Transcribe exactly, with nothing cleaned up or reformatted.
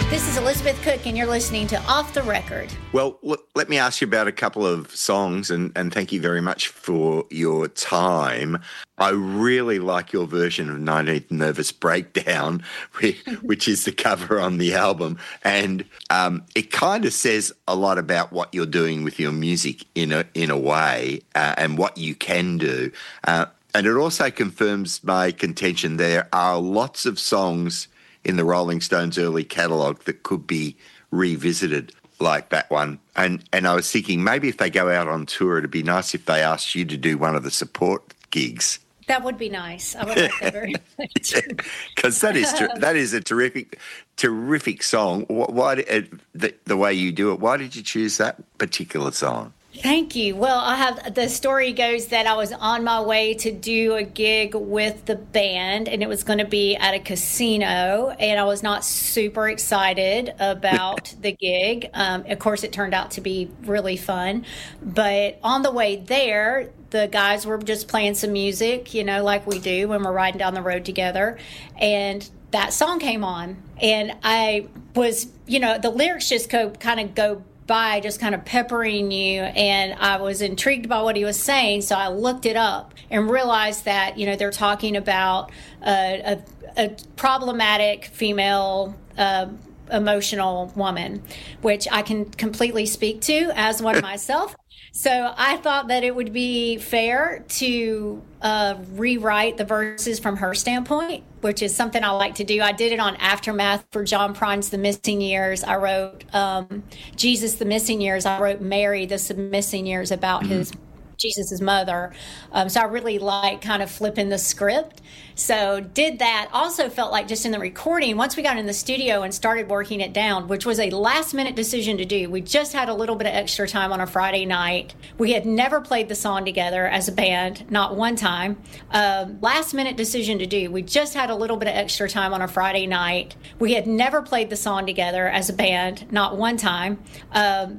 This is Elizabeth Cook, and you're listening to Off the Record. Well, look, let me ask you about a couple of songs, and, and thank you very much for your time. I really like your version of nineteenth Nervous Breakdown, which is the cover on the album, and um, it kind of says a lot about what you're doing with your music in a, in a way, uh, and what you can do. Uh, and it also confirms my contention there are lots of songs in the Rolling Stones early catalogue that could be revisited like that one. And and I was thinking maybe if they go out on tour, it'd be nice if they asked you to do one of the support gigs. That would be nice. I would like that very much. Because that is ter- that is a terrific, terrific song. Why, why the, the way you do it? Why did you choose that particular song? Thank you. Well, I have the story goes that I was on my way to do a gig with the band, and it was going to be at a casino, and I was not super excited about the gig. Um, of course, it turned out to be really fun, but on the way there, the guys were just playing some music, you know, like we do when we're riding down the road together, and that song came on, and I was, you know, the lyrics just go kind of go by just kind of peppering you, and I was intrigued by what he was saying, so I looked it up and realized that, you know, they're talking about uh, a, a problematic female uh, emotional woman, which I can completely speak to as one myself. So I thought that it would be fair to uh, rewrite the verses from her standpoint, which is something I like to do. I did it on Aftermath for John Prine's The Missing Years. I wrote um, Jesus, The Missing Years. I wrote Mary, The Missing Years about mm-hmm. his Jesus's mother. Um, so I really like kind of flipping the script. So did that. Also felt like just in the recording, once we got in the studio and started working it down, which was a last minute decision to do. We just had a little bit of extra time on a Friday night. We had never played the song together as a band, not one time. Um, last minute decision to do. We just had a little bit of extra time on a Friday night. We had never played the song together as a band, not one time. Um,